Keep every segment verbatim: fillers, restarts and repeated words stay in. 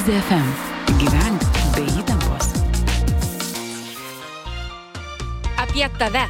Vizija F M. Gyvenk be įtampos. Apie tave.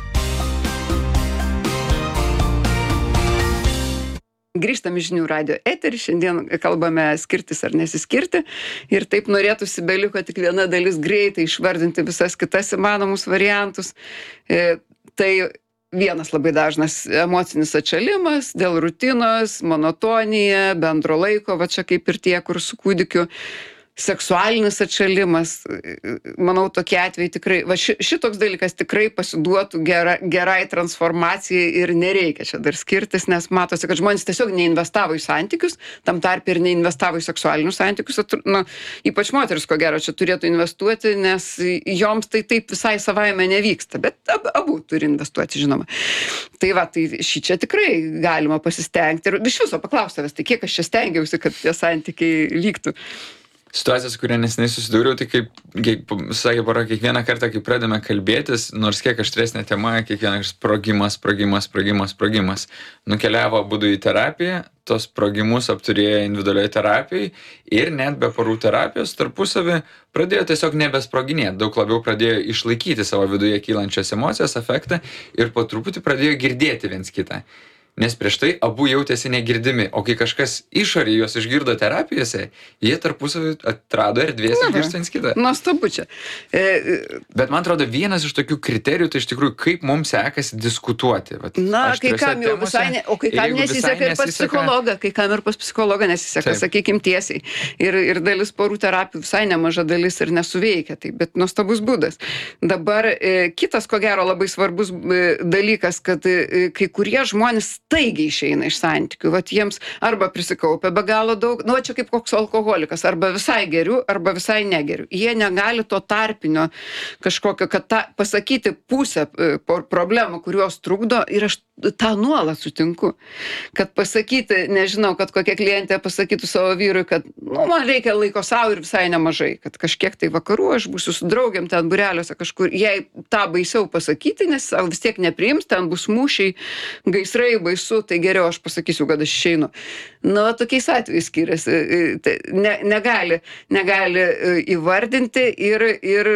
Grįžtam į žinių radijo eterį, šiandien kalbame skirtis ar nesiskirti ir taip norėtųsi beliko tik viena dalis greitai išvardinti visas kitas įmanomus variantus. E, tai vienas labai dažnas emocinis atšalimas dėl rutinos, monotonija, bendro laiko, va čia kaip ir tie, kur su kūdikiu. Seksualinis atšalimas, manau, tokie atvejai tikrai, va ši, šitoks dalykas tikrai pasiduotų gera, gerai transformacijai ir nereikia čia dar skirtis, nes matosi, kad žmonės tiesiog neinvestavo į santykius, tam tarp ir neinvestavo į seksualinius santykius, nu, ypač moteris, ko gero, čia turėtų investuoti, nes joms tai taip visai savaime nevyksta, bet ab, abu turi investuoti, žinoma. Tai va, tai šį čia tikrai galima pasistengti ir iš viso paklausti savęs, tai kiek aš čia stengiausi, kad tie santykiai vyktų. Situacija, su kuria neseniai susidūriau, tai kaip, kaip sakė Pora, kiekvieną kartą, kai pradame kalbėtis, nors kiek aštresnė tema, kiekvienas sprogimas, sprogimas, sprogimas, sprogimas. Nukeliavo abudu į terapiją, tos sprogimus apturėjo individualiai terapijai ir net be porų terapijos tarpusavį pradėjo tiesiog nebesproginėti, daug labiau pradėjo išlaikyti savo viduje kylančias emocijas, afektą ir po truputį pradėjo girdėti viens kitą. Nes prieš tai abu jautėsi negirdimi, o kai kažkas išorėje juos išgirdo terapijose, jie tarpusavį atrado erdvės išgirsti viens kitą. Nuostabu čia. E, Bet man atrodo, vienas iš tokių kriterijų, tai iš tikrųjų, kaip mums sekasi diskutuoti. Vat, na, kai kam jau visai, ne, o kai kam nesiseka ir pas psichologą, kai kam ir pas psichologą nesiseka, sakykim tiesiai. Ir, ir dalis porų terapijų visai nemaža dalis ir nesuveikia, tai, bet nuostabus būdas. Dabar e, kitas, ko gero, labai svarbus e, dalykas, kad e, kai kurie žmonės staigiai išeina iš santykių, vat jiems arba prisikaupia be galo daug, nu čia kaip koks alkoholikas, arba visai geriu, arba visai negeriu. Jie negali to tarpinio kažkokio, kad ta, pasakyti pusę problemų, kurios trukdo, ir aš tą nuolat sutinku. Kad pasakyti, nežinau, kad kokia klientė pasakytų savo vyrui, kad nu, man reikia laiko savo ir visai nemažai, kad kažkiek tai vakarų aš būsiu su draugiam ten būreliuose kažkur, jei tą baisiau pasakyti, nes savo vis tiek nepriims, ten bus mūšiai, gaisrai, baisu, tai geriau aš pasakysiu, kad aš išeinu. Na, tokiais atvejais skiriasi. Ne, negali, negali įvardinti ir, ir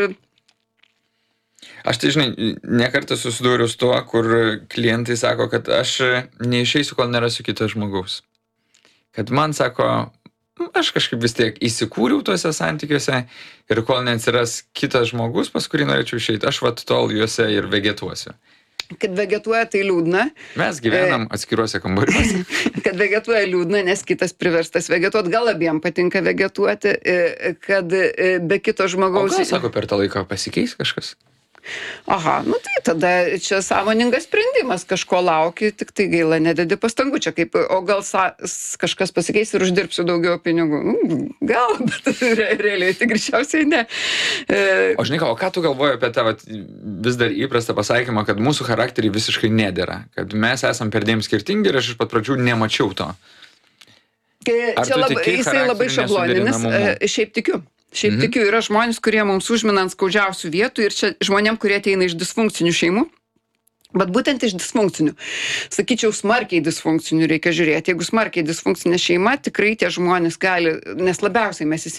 Aš tai, žinai, nekartą susidūriau su tuo, kur klientai sako, kad aš neišeisiu, kol nerasiu kito žmogaus. Kad man sako, aš kažkaip vis tiek įsikūriau tuose santykiuose ir kol neatsiras kitas žmogus, pas kurį norėčiau išeiti, aš vat tol juose ir vegetuosiu. Kad vegetuoja, tai liūdna. Mes gyvenam atskiruose kambariuose. Kad vegetuoja liūdna, nes kitas priverstas vegetuoti. Gal abiem patinka vegetuoti, kad be kito žmogaus... O gal, sako, per tą laiką pasikeis kažkas? Aha, nu tai tada čia sąmoningas sprendimas, kažko lauki, tik tai gaila, nededi pastangų čia kaip, o gal sa, kažkas pasikeis ir uždirbsiu daugiau pinigų. Gal, bet re, realiai tai greičiausiai ne. E... O žinai ką, o ką tu galvoji apie tą vat, vis dar įprastą pasakymą, kad mūsų charakteriai visiškai nedera, kad mes esam perdėm skirtingi ir aš iš pat pradžių nemačiau to. Ar čia labai, jisai labai šabloninis, šiaip tikiu. Šiaip mhm. tikiu, yra žmonės, kurie mums užmina ant skaudžiausių vietų ir čia žmonėm, kurie ateina iš disfunkcinių šeimų, bet būtent iš disfunkcinių. Sakyčiau, smarkiai disfunkcinių reikia žiūrėti. Jeigu smarkiai disfunkcinė šeima, tikrai tie žmonės gali, nes labiausiai mes